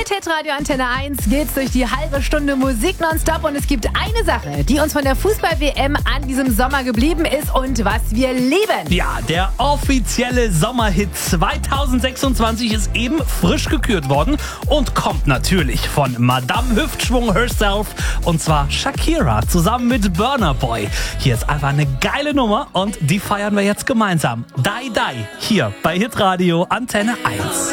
Mit Hitradio Antenne 1 geht's durch die halbe Stunde Musik nonstop und es gibt eine Sache, die uns von der Fußball-WM an diesem Sommer geblieben ist und was wir lieben. Ja, der offizielle Sommerhit 2026 ist eben frisch gekürt worden und kommt natürlich von Madame Hüftschwung herself, und zwar Shakira zusammen mit Burna Boy. Hier ist einfach eine geile Nummer und die feiern wir jetzt gemeinsam. Die Die, hier bei Hitradio Antenne 1.